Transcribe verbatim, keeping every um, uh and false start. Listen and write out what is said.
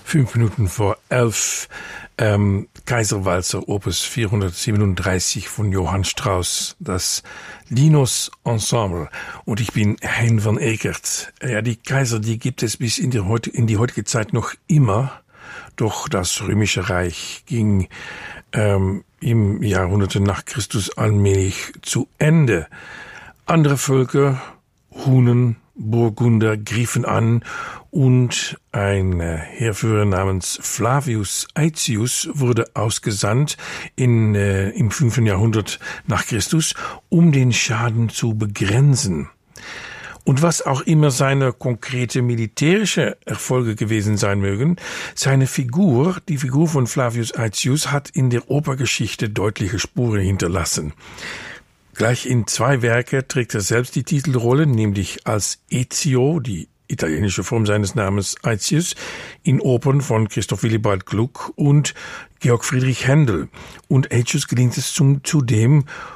Fünf Minuten vor elf, ähm, Kaiserwalzer, Opus vierhundertsiebenunddreißig von Johann Strauss, das Linus Ensemble. Und ich bin Hein van Ekert. Ja, die Kaiser, die gibt es bis in die, heut, in die heutige Zeit noch immer. Doch das Römische Reich ging ähm, im Jahrhunderte nach Christus allmählich zu Ende. Andere Völker, Hunnen, Burgunder, griffen an und ein Heerführer namens Flavius Aetius wurde ausgesandt in, äh, im fünften Jahrhundert nach Christus, um den Schaden zu begrenzen. Und was auch immer seine konkrete militärische Erfolge gewesen sein mögen, seine Figur, die Figur von Flavius Aetius, hat in der Opergeschichte deutliche Spuren hinterlassen. Gleich in zwei Werke trägt er selbst die Titelrolle, nämlich als Ezio, die italienische Form seines Namens Aetius, in Opern von Christoph Willibald Gluck und Georg Friedrich Händel. Und Aetius gelingt es zum, zudem,